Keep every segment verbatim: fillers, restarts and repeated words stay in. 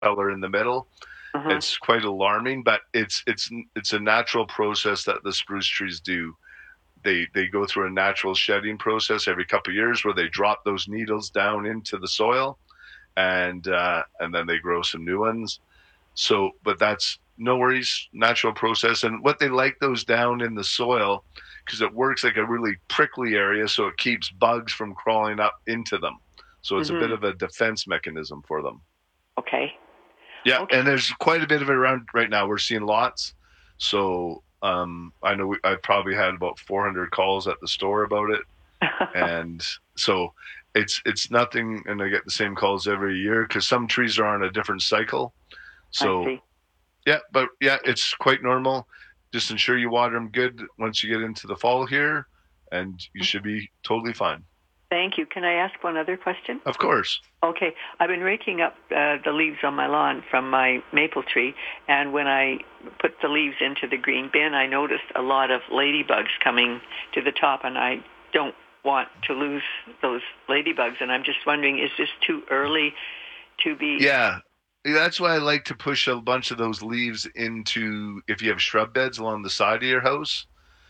color in the middle. Uh-huh. It's quite alarming, but it's it's it's a natural process that the spruce trees do. They they go through a natural shedding process every couple of years where they drop those needles down into the soil, and uh, and then they grow some new ones. So, but that's no worries, natural process. And what they like those down in the soil because it works like a really prickly area, so it keeps bugs from crawling up into them. So it's mm-hmm. a bit of a defense mechanism for them. Okay. Yeah, okay. and there's quite a bit of it around right now. We're seeing lots. So um, I know we, I've probably had about four hundred calls at the store about it. And so it's it's nothing, and I get the same calls every year because some trees are on a different cycle. So I see. yeah, but yeah, it's quite normal. Just ensure you water them good once you get into the fall here, and you should be totally fine. Thank you. Can I ask one other question? Of course. Okay. I've been raking up uh, the leaves on my lawn from my maple tree, and when I put the leaves into the green bin, I noticed a lot of ladybugs coming to the top, and I don't want to lose those ladybugs, and I'm just wondering, is this too early to be... Yeah. That's why I like to push a bunch of those leaves into, if you have shrub beds along the side of your house,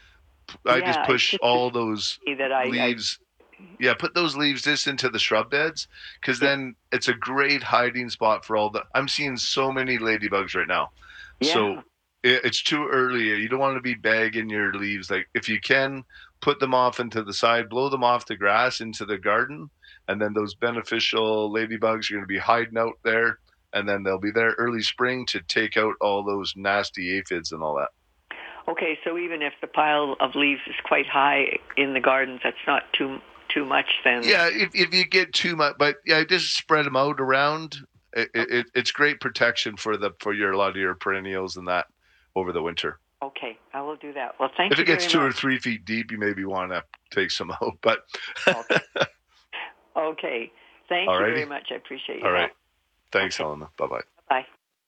I yeah, just push all those that I, leaves... I, Yeah, put those leaves just into the shrub beds because then it's a great hiding spot for all the... I'm seeing so many ladybugs right now. Yeah. So it, it's too early. You don't want to be bagging your leaves. Like if you can, put them off into the side, blow them off the grass into the garden, and then those beneficial ladybugs are going to be hiding out there, and then they'll be there early spring to take out all those nasty aphids and all that. Okay, so even if the pile of leaves is quite high in the gardens, that's not too... too much then. Yeah, if if you get too much, but yeah, just spread them out around. It, it, it's great protection for the for your a lot of your perennials and that over the winter. Okay, I will do that. Well, thank if you. If it gets very two much. or three feet deep, you maybe want to take some out. But okay. okay, thank Alrighty. you very much. I appreciate you. All right, thanks, okay. Helena. Bye bye. Bye.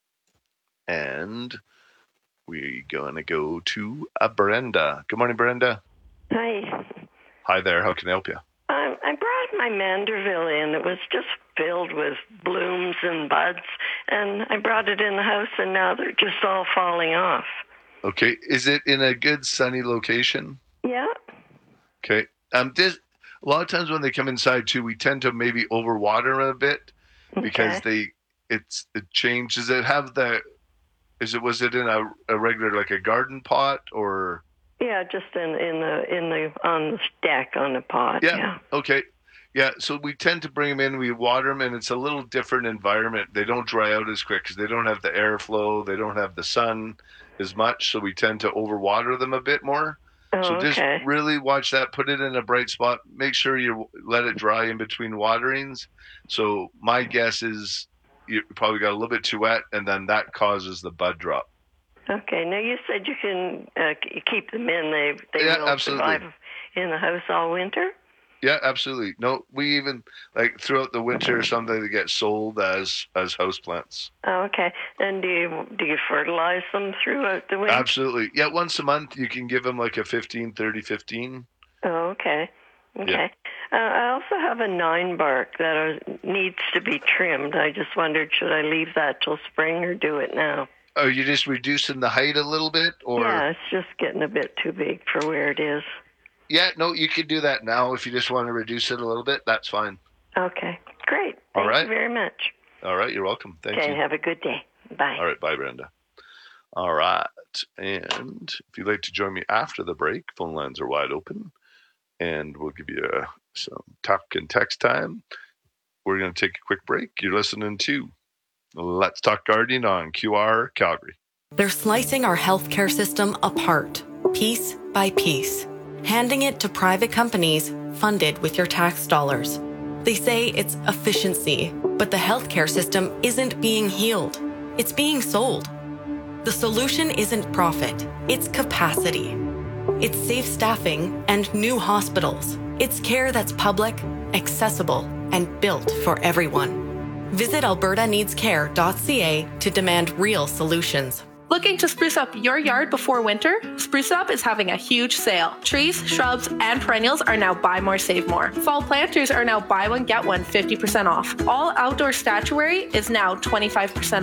And we're gonna go to uh, Brenda. Good morning, Brenda. Hi. Hi there. How can I help you? Um, I brought my Manderville in. It was just filled with blooms and buds, and I brought it in the house, and now they're just all falling off. Okay. Is it in a good sunny location? Yeah. Okay. Um, this, a lot of times when they come inside too, we tend to maybe overwater them a bit because okay. they it's it changes. Does it have the? Is it was it in a, a regular like a garden pot or? Yeah, just in, in the in the on the stack on the pot. Yeah. yeah. Okay. Yeah. So we tend to bring them in. We water them, and it's a little different environment. They don't dry out as quick because they don't have the airflow. They don't have the sun as much. So we tend to overwater them a bit more. Oh, so just okay. really watch that. Put it in a bright spot. Make sure you let it dry in between waterings. So my guess is you probably got a little bit too wet, and then that causes the bud drop. Okay. Now you said you can uh, keep them in. They they yeah, will absolutely. survive in the house all winter. Yeah, absolutely. No, we even like throughout the winter or something they get sold as as houseplants. Oh, okay. And do you do you fertilize them throughout the winter? Absolutely. Yeah, once a month you can give them like a fifteen thirty fifteen. Oh, okay. Okay. Yeah. Uh, I also have a nine bark that are, needs to be trimmed. I just wondered, should I leave that till spring or do it now? Are you just reducing the height a little bit, or? Yeah, it's just getting a bit too big for where it is. Yeah, no, you can do that now if you just want to reduce it a little bit. That's fine. Okay, great. Thank All right. you very much. All right, you're welcome. Thank okay, you. Okay, have a good day. Bye. All right, bye, Brenda. All right, and if you'd like to join me after the break, phone lines are wide open, and we'll give you uh, some talk and text time. We're going to take a quick break. You're listening to Let's Talk Gardening on Q R Calgary. They're slicing our healthcare system apart, piece by piece, handing it to private companies funded with your tax dollars. They say it's efficiency, but the healthcare system isn't being healed. It's being sold. The solution isn't profit, it's capacity. It's safe staffing and new hospitals. It's care that's public, accessible, and built for everyone. Visit alberta needs care dot c a to demand real solutions. Looking to spruce up your yard before winter? Spruce Up is having a huge sale. Trees, shrubs, and perennials are now buy more, save more. Fall planters are now buy one, get one fifty percent off. All outdoor statuary is now twenty-five percent